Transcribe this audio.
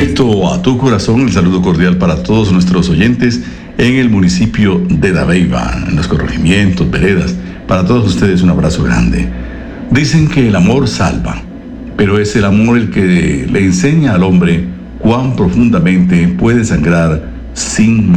Directo a tu corazón, el saludo cordial para todos nuestros oyentes en el municipio de Dabeiba, en los corregimientos, veredas. Para todos ustedes un abrazo grande. Dicen que el amor salva, pero es el amor el que le enseña al hombre cuán profundamente puede sangrar sin